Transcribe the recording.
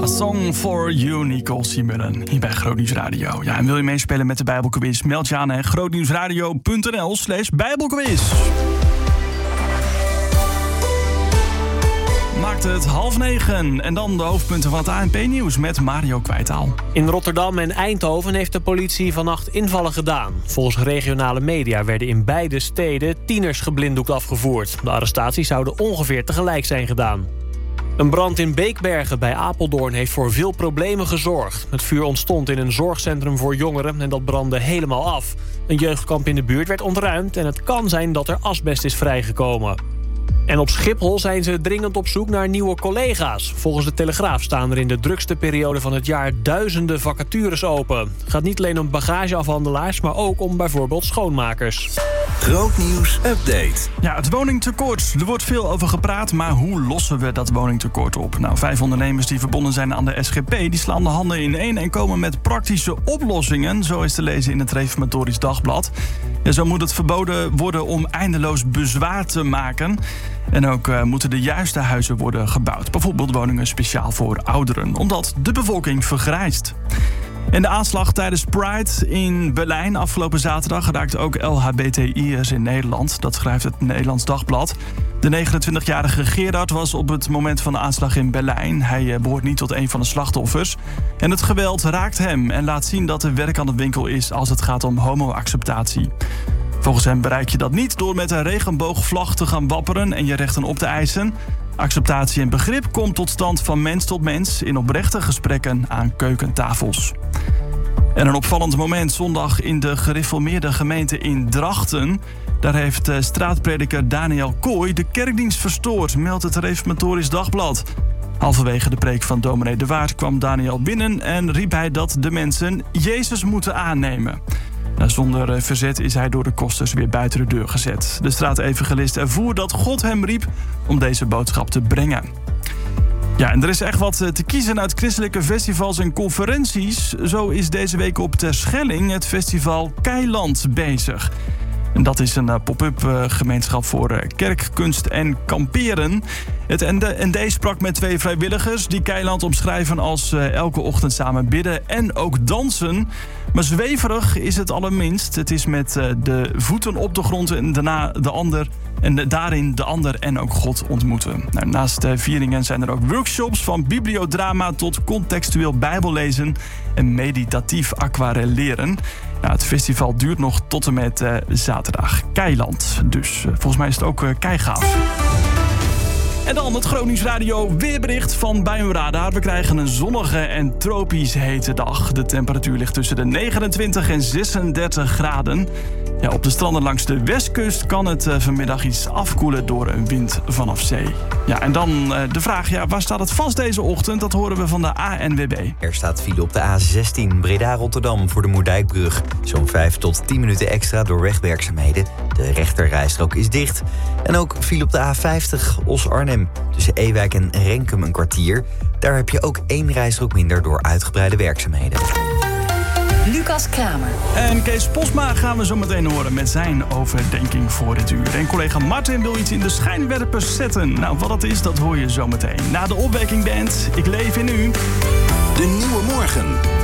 A Song for You, Nicole Simullen, hier bij Grootnieuws Radio. Ja, en wil je meespelen met de Bijbelquiz? Meld je aan grootnieuwsradio.nl/Bijbelquiz. Maakt het 8:30 en dan de hoofdpunten van het ANP-nieuws met Mario Kwijtaal. In Rotterdam en Eindhoven heeft de politie vannacht invallen gedaan. Volgens regionale media werden in beide steden tieners geblinddoekt afgevoerd. De arrestaties zouden ongeveer tegelijk zijn gedaan. Een brand in Beekbergen bij Apeldoorn heeft voor veel problemen gezorgd. Het vuur ontstond in een zorgcentrum voor jongeren en dat brandde helemaal af. Een jeugdkamp in de buurt werd ontruimd en het kan zijn dat er asbest is vrijgekomen. En op Schiphol zijn ze dringend op zoek naar nieuwe collega's. Volgens de Telegraaf staan er in de drukste periode van het jaar duizenden vacatures open. Het gaat niet alleen om bagageafhandelaars, maar ook om bijvoorbeeld schoonmakers. Grootnieuws update. Ja, het woningtekort. Er wordt veel over gepraat, maar hoe lossen we dat woningtekort op? Nou, 5 ondernemers die verbonden zijn aan de SGP... die slaan de handen ineen en komen met praktische oplossingen. Zo is te lezen in het Reformatorisch Dagblad. Ja, zo moet het verboden worden om eindeloos bezwaar te maken. En ook moeten de juiste huizen worden gebouwd. Bijvoorbeeld woningen speciaal voor ouderen, omdat de bevolking vergrijst. En de aanslag tijdens Pride in Berlijn afgelopen zaterdag raakte ook LHBTI'ers in Nederland. Dat schrijft het Nederlands Dagblad. De 29-jarige Gerard was op het moment van de aanslag in Berlijn. Hij behoort niet tot een van de slachtoffers. En het geweld raakt hem en laat zien dat er werk aan de winkel is als het gaat om homoacceptatie. Volgens hem bereik je dat niet door met een regenboogvlag te gaan wapperen en je rechten op te eisen. Acceptatie en begrip komt tot stand van mens tot mens in oprechte gesprekken aan keukentafels. En een opvallend moment zondag in de gereformeerde gemeente in Drachten. Daar heeft straatprediker Daniel Kooi de kerkdienst verstoord, meldt het Reformatorisch Dagblad. Halverwege de preek van dominee De Waard kwam Daniel binnen en riep hij dat de mensen Jezus moeten aannemen. Zonder verzet is hij door de kosters weer buiten de deur gezet. De straatevangelist ervoer dat God hem riep om deze boodschap te brengen. Ja, en er is echt wat te kiezen uit christelijke festivals en conferenties. Zo is deze week op Terschelling het festival Keiland bezig. En dat is een pop-up gemeenschap voor kerk, kunst en kamperen. Het ND sprak met 2 vrijwilligers die Keiland omschrijven als elke ochtend samen bidden en ook dansen. Maar zweverig is het allerminst. Het is met de voeten op de grond en daarna de ander. En daarin de ander en ook God ontmoeten. Nou, naast vieringen zijn er ook workshops van bibliodrama tot contextueel bijbellezen en meditatief aquarelleren. Nou, het festival duurt nog tot en met zaterdag. Keiland. Dus volgens mij is het ook keigaaf. En dan het Grootnieuws Radio weerbericht van Buienradar. We krijgen een zonnige en tropisch hete dag. De temperatuur ligt tussen de 29 en 36 graden. Ja, op de stranden langs de westkust kan het vanmiddag iets afkoelen door een wind vanaf zee. Ja, en dan de vraag, waar staat het vast deze ochtend? Dat horen we van de ANWB. Er staat file op de A16 Breda-Rotterdam voor de Moerdijkbrug. Zo'n 5 tot 10 minuten extra door wegwerkzaamheden. De rechterrijstrook is dicht. En ook file op de A50 Os-Arnhem. Tussen Ewijk en Renkum een kwartier. Daar heb je ook 1 rijstrook minder door uitgebreide werkzaamheden. Lucas Kramer. En Kees Posma gaan we zo meteen horen met zijn overdenking voor dit uur. En collega Martin wil iets in de schijnwerpers zetten. Nou, wat dat is, dat hoor je zo meteen. Na de opwekkingband Ik leef in u. De Nieuwe Morgen.